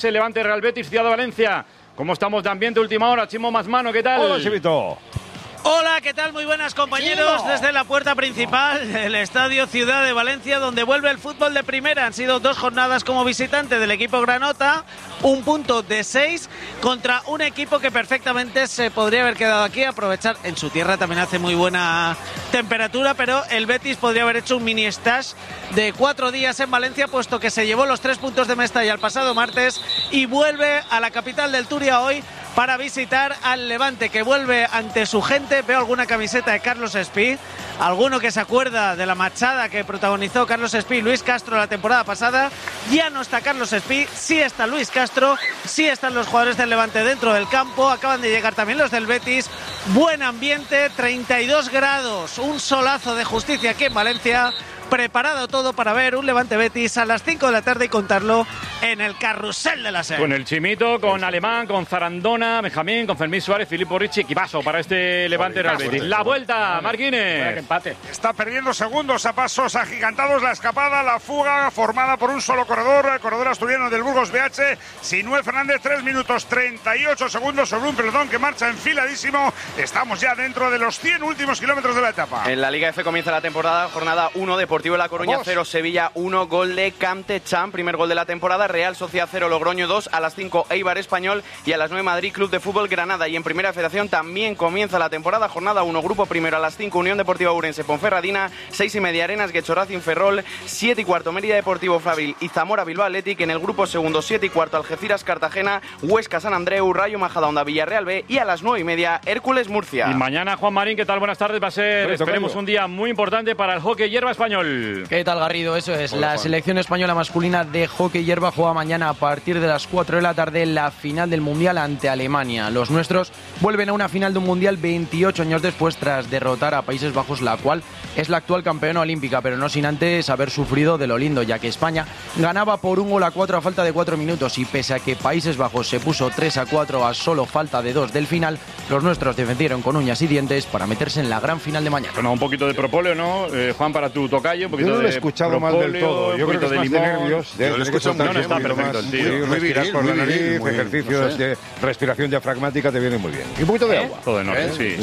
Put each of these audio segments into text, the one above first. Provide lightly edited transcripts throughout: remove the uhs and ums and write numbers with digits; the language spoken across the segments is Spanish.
Levante Real Betis, Ciudad de Valencia. ¿Cómo estamos de ambiente última hora? Chimo Mazmano, ¿qué tal? Hola, Chivito. Hola, ¿qué tal? Muy buenas, compañeros. Desde la puerta principal del Estadio Ciudad de Valencia, donde vuelve el fútbol de primera. Han sido 2 jornadas como visitante del equipo granota, 1 punto de 6 contra un equipo que perfectamente se podría haber quedado aquí, aprovechar. En su tierra también hace muy buena temperatura, pero el Betis podría haber hecho un mini stage de 4 días en Valencia, puesto que se llevó los 3 puntos de Mestalla el pasado martes y vuelve a la capital del Turia hoy para visitar al Levante, que vuelve ante su gente. Veo alguna camiseta de Carlos Espí, alguno que se acuerda de la machada que protagonizó Carlos Espí y Luis Castro la temporada pasada. Ya no está Carlos Espí, sí está Luis Castro, sí están los jugadores del Levante dentro del campo. Acaban de llegar también los del Betis. Buen ambiente, 32 grados, un solazo de justicia aquí en Valencia. Preparado todo para ver un Levante Betis a las 5 de la tarde y contarlo en el Carrusel de la SER. Con el Chimito, con Alemán, con Zarandona, Benjamín, con Fermín Suárez, Filippo Ricci. Equipazo para este Levante Real Betis. La vuelta, Marquines. Empate. Está perdiendo segundos a pasos agigantados la escapada, la fuga formada por un solo corredor, el corredor asturiano del Burgos BH. Sinuel Fernández, 3 minutos 38 segundos sobre un pelotón que marcha enfiladísimo. Estamos ya dentro de los 100 últimos kilómetros de la etapa. En la Liga F comienza la temporada, jornada 1, Deportivo La Coruña 0, Sevilla 1, gol de Camtechan, primer gol de la temporada. Real Sociedad 0, Logroño 2, a las 5 Eibar Español y a las 9 Madrid Club de Fútbol Granada. Y en Primera Federación también comienza la temporada, jornada 1, grupo primero, a las 5 Unión Deportiva Ourense Ponferradina, 6:30 Arenas Guecho Racing Ferrol, 7:15 Mérida Deportivo Fabril y Zamora Bilbao Athletic. En el grupo segundo, 7:15 Algeciras Cartagena, Huesca San Andreu, Rayo Majadahonda Villarreal B y a las 9:30 Hércules Murcia. Y mañana, Juan Marín, ¿qué tal? Buenas tardes. Va a ser, esperemos, un día muy importante para el hockey hierba español. ¿Qué tal, Garrido? Eso es. La selección española masculina de hockey hierba juega mañana a partir de las 4 de la tarde la final del Mundial ante Alemania. Los nuestros vuelven a una final de un Mundial 28 años después tras derrotar a Países Bajos, la cual es la actual campeona olímpica, pero no sin antes haber sufrido de lo lindo, ya que España ganaba por 1-4 a falta de 4 minutos y pese a que Países Bajos se puso 3-4 a solo falta de 2 del final, los nuestros defendieron con uñas y dientes para meterse en la gran final de mañana. Bueno, un poquito de propóleo, ¿no? Juan, para tu tocayo, un poquito yo no lo he de escuchado mal del todo. Yo creo que es más de nervios. Yo lo escucho no está perfecto el tío. Muy viril, por la nariz, ejercicios de respiración diafragmática te vienen muy bien. Y un poquito de agua. Todo en orden, sí.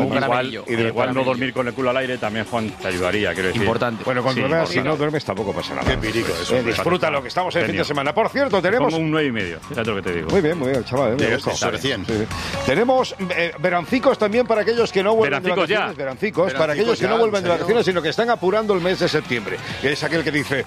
Igual no dormir con el culo al aire también, Juan, te ayudaría, quiero decir. Importante. Bueno, cuando duermes, si no duermes tampoco pasa nada. Qué pirico eso. Disfruta lo que estamos en el fin de semana. Por cierto, tenemos... Como un 9,5, fíjate lo que te digo. Muy bien, chaval. Sobre 100. Sí. Tenemos verancicos también para aquellos que no vuelven de vacaciones. Verancicos para aquellos que no vuelven de vacaciones, sino que están apurando el mes de septiembre. Que es aquel que dice: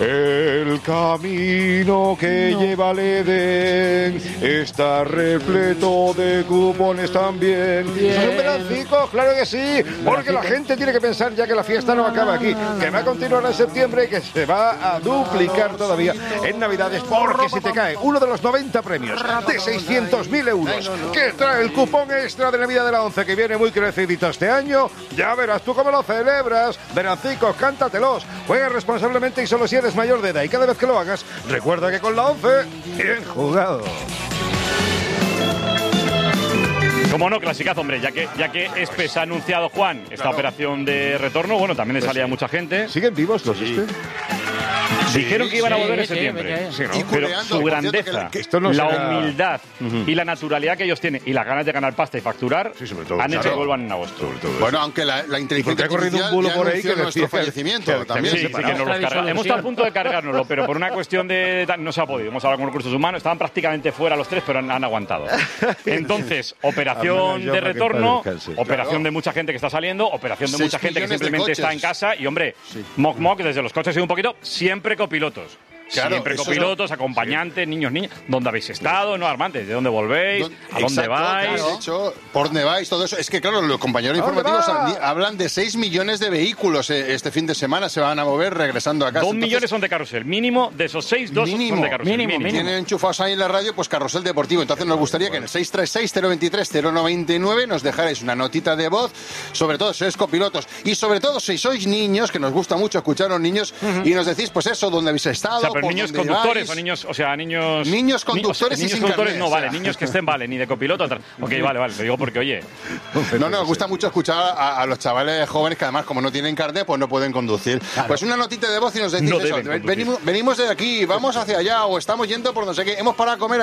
el camino que lleva al Edén está repleto de cupones también. ¿Son verancicos? Claro que sí, porque la gente tiene que pensar ya que la fiesta no acaba aquí, que va a continuar en septiembre y que se va a duplicar todavía en Navidades, porque si te cae uno de los 90 premios de 600.000 euros que trae el cupón extra de Navidad de la 11, que viene muy crecidito este año, ya verás tú cómo lo celebras. Verancicos, cántatelos, juega responsablemente y solo si eres mayor de edad, y cada vez que lo hagas, recuerda que con la 11, bien jugado. Como no, clasicazo, hombre, ya que Espes ha anunciado, Juan, esta operación de retorno, bueno, también le salía mucha gente. ¿Siguen vivos los Dijeron que iban a volver en septiembre, pero su grandeza, la humildad y la naturalidad que ellos tienen y las ganas de ganar pasta y facturar han hecho que vuelvan en agosto. Bueno, aunque la inteligencia artificial un bulo por ahí que nuestro fallecimiento también. Sí, que nos los cargamos. Hemos estado a punto de cargárnoslo, pero por una cuestión de... no se ha podido. Hemos hablado con recursos humanos, estaban prácticamente fuera los tres, pero han aguantado. Entonces, operación de retorno, operación de mucha gente que está saliendo, operación de mucha gente que simplemente está en casa y, hombre, mock, desde los coches y un poquito, siempre copilotos. Claro, siempre copilotos, acompañantes, niños. ¿Dónde habéis estado? ¿No, Armantes? ¿De dónde volvéis? ¿A dónde vais? Claro, de hecho, ¿por dónde vais? Todo eso. Es que, claro, los compañeros informativos hablan de 6 millones de vehículos este fin de semana se van a mover regresando a casa. 2 millones son de carrusel. Mínimo de esos 6, 2 son de carrusel. Mínimo. Tienen enchufados ahí en la radio, pues carrusel deportivo. Entonces nos gustaría que en el 636-023-099 nos dejarais una notita de voz, sobre todo si sois copilotos y sobre todo si sois niños, que nos gusta mucho escuchar a los niños, y nos decís, pues eso, dónde habéis estado, pero niños conductores o niños, o sea, niños... Niños conductores niños conductores no, vale, niños que estén, vale, ni de copiloto. Ok, vale, lo digo porque, oye... No, nos gusta mucho escuchar a los chavales jóvenes que además, como no tienen carnet, pues no pueden conducir. Claro. Pues una notita de voz y nos decís eso. Venimos de aquí, vamos hacia allá o estamos yendo por no sé qué, hemos parado a comer